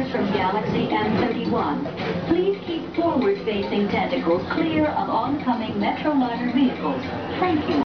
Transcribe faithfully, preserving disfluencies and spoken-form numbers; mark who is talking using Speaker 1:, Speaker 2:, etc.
Speaker 1: missiles from Galaxy M thirty-one. Please keep forward-facing tentacles clear of oncoming Metroliner vehicles. Thank you.